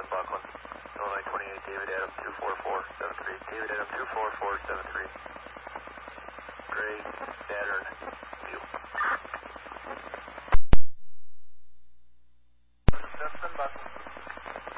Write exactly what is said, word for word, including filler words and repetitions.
Buckland. Illinois twenty-eight, David Adam two four four seven three. David Adam two four four seven three. Great.